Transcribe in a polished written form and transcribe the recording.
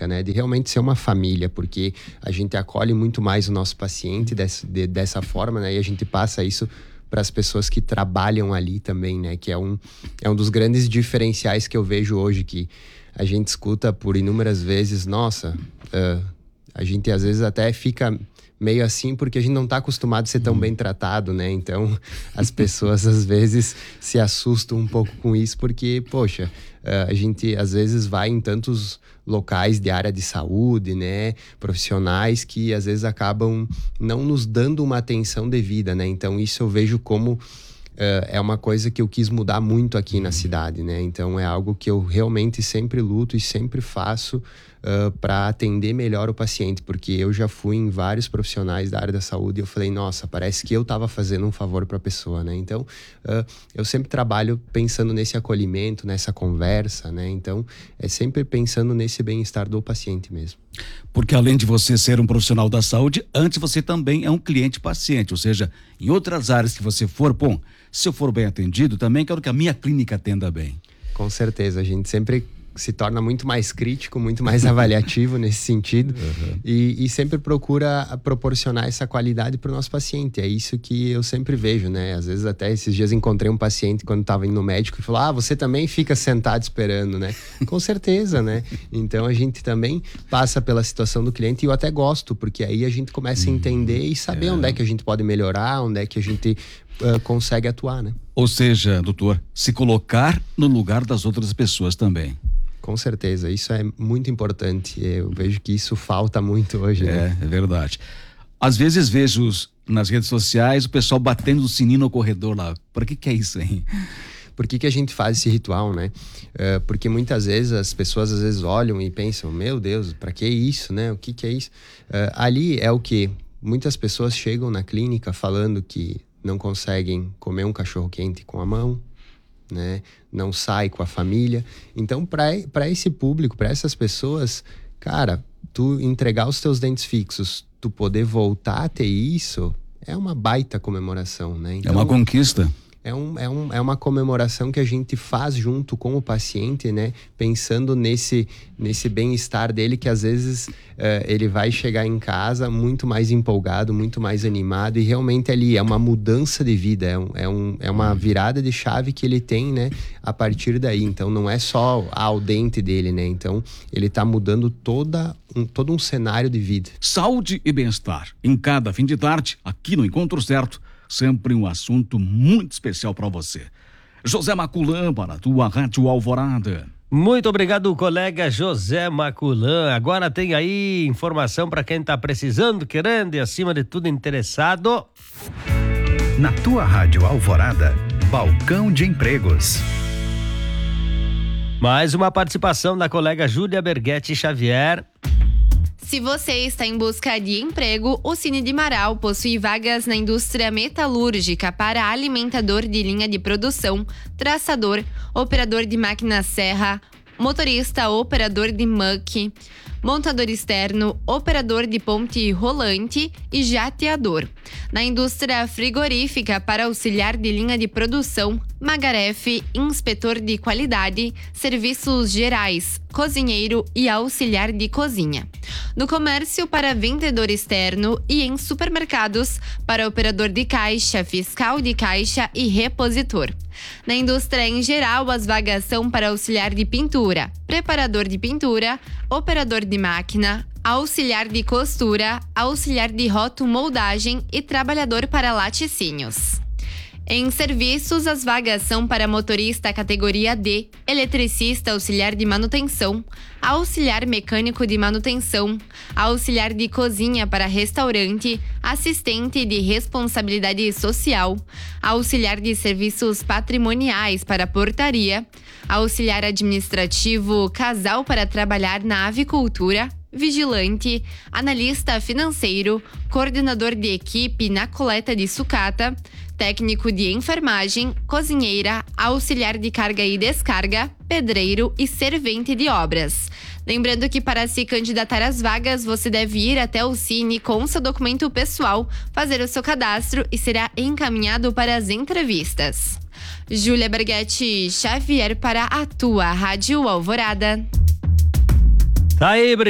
clínica, né? De realmente ser uma família, porque a gente acolhe muito mais o nosso paciente dessa forma, né? E a gente passa isso para as pessoas que trabalham ali também, né? Que é um dos grandes diferenciais que eu vejo hoje, que a gente escuta por inúmeras vezes, nossa, a gente às vezes até fica meio assim porque a gente não está acostumado a ser tão bem tratado, né? Então, as pessoas às vezes se assustam um pouco com isso porque, poxa, a gente às vezes vai em tantos locais de área de saúde, né? Profissionais que às vezes acabam não nos dando uma atenção devida, né? Então, isso eu vejo como é uma coisa que eu quis mudar muito aqui na cidade, né? Então, é algo que eu realmente sempre luto e sempre faço para atender melhor o paciente, porque eu já fui em vários profissionais da área da saúde e eu falei, nossa, parece que eu estava fazendo um favor para a pessoa, né? Então, eu sempre trabalho pensando nesse acolhimento, nessa conversa, né? Então, é sempre pensando nesse bem-estar do paciente mesmo. Porque além de você ser um profissional da saúde, antes você também é um cliente-paciente, ou seja, em outras áreas que você for, bom, se eu for bem atendido, também quero que a minha clínica atenda bem. Com certeza, a gente sempre se torna muito mais crítico, muito mais avaliativo nesse sentido, e sempre procura proporcionar essa qualidade para o nosso paciente. É isso que eu sempre vejo, né? Às vezes até esses dias encontrei um paciente quando estava indo no médico e falou, você também fica sentado esperando, né? Com certeza, né? Então a gente também passa pela situação do cliente e eu até gosto, porque aí a gente começa a entender e saber onde é que a gente pode melhorar, onde é que a gente consegue atuar, né? Ou seja, doutor, se colocar no lugar das outras pessoas também. Com certeza, isso é muito importante. Eu vejo que isso falta muito hoje, né? É verdade. Às vezes vejo nas redes sociais o pessoal batendo o sininho no corredor lá. Por que é isso, hein? Por que a gente faz esse ritual, né? Porque muitas vezes as pessoas às vezes olham e pensam, meu Deus, para que isso, né? O que é isso? Ali é o que muitas pessoas chegam na clínica falando que não conseguem comer um cachorro quente com a mão, né? Não sai com a família. Então, para esse público, para essas pessoas, cara, tu entregar os teus dentes fixos, tu poder voltar a ter isso, é uma baita comemoração, né? Então, é uma conquista. É uma comemoração que a gente faz junto com o paciente, né? Pensando nesse bem-estar dele, que às vezes ele vai chegar em casa muito mais empolgado, muito mais animado, e realmente ali é uma mudança de vida, é uma virada de chave que ele tem, né? A partir daí. Então não é só o dente dele, né? Então ele tá mudando todo um cenário de vida. Saúde e bem-estar. Em cada fim de tarde, aqui no Encontro Certo, sempre um assunto muito especial para você. José Maculan, para a tua Rádio Alvorada. Muito obrigado, colega José Maculan. Agora tem aí informação para quem está precisando, querendo e, acima de tudo, interessado. Na tua Rádio Alvorada, Balcão de Empregos. Mais uma participação da colega Júlia Berghetti Xavier. Se você está em busca de emprego, o Cine de Marau possui vagas na indústria metalúrgica para alimentador de linha de produção, traçador, operador de máquina serra, motorista operador de muck, montador externo, operador de ponte rolante e jateador. Na indústria frigorífica para auxiliar de linha de produção, magarefe, inspetor de qualidade, serviços gerais, cozinheiro e auxiliar de cozinha. No comércio para vendedor externo e em supermercados para operador de caixa, fiscal de caixa e repositor. Na indústria em geral, as vagas são para auxiliar de pintura, preparador de pintura, operador de máquina, auxiliar de costura, auxiliar de rotomoldagem e trabalhador para laticínios. Em serviços, as vagas são para motorista categoria D, eletricista auxiliar de manutenção, auxiliar mecânico de manutenção, auxiliar de cozinha para restaurante, assistente de responsabilidade social, auxiliar de serviços patrimoniais para portaria, auxiliar administrativo casal para trabalhar na avicultura, vigilante, analista financeiro, coordenador de equipe na coleta de sucata, técnico de enfermagem, cozinheira, auxiliar de carga e descarga, pedreiro e servente de obras. Lembrando que para se candidatar às vagas, você deve ir até o Cine com seu documento pessoal, fazer o seu cadastro e será encaminhado para as entrevistas. Júlia Berghetti Xavier para a tua Rádio Alvorada. Tá aí,